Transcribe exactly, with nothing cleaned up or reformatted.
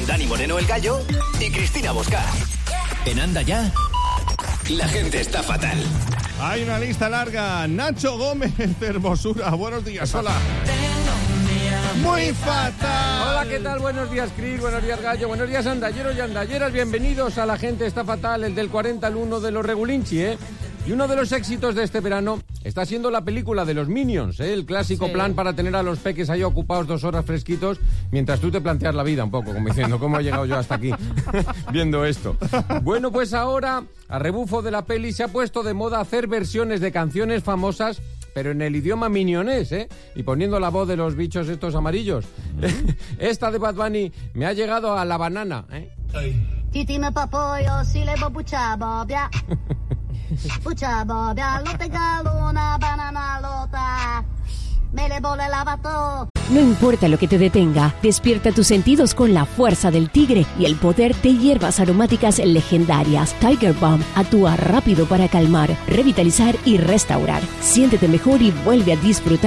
Dani Moreno el Gallo y Cristina Bosca. En Anda Ya, la gente está fatal. Hay una lista larga. Nacho Gómez, Hermosura. Buenos días, hola. Muy fatal. Hola, ¿qué tal? Buenos días, Cris. Buenos días, Gallo. Buenos días, andalleros y andalleras. Bienvenidos a La Gente Está Fatal, el del cuarenta al uno de los Regulinchi, ¿eh? Y uno de los éxitos de este verano está siendo la película de los Minions, ¿eh? El clásico sí. plan para tener a los peques ahí ocupados dos horas fresquitos mientras tú te planteas la vida un poco, como diciendo, ¿cómo he llegado yo hasta aquí viendo esto? Bueno, pues ahora, a rebufo de la peli, se ha puesto de moda hacer versiones de canciones famosas, pero en el idioma minionés, ¿eh? Y poniendo la voz de los bichos estos amarillos. Mm. Esta de Bad Bunny me ha llegado a la banana, ¿eh? Pucha bobia, lote galuna, banana lota, me le vole lavato. No importa lo que te detenga, despierta tus sentidos con la fuerza del tigre y el poder de hierbas aromáticas legendarias. Tiger Balm actúa rápido para calmar, revitalizar y restaurar. Siéntete mejor y vuelve a disfrutar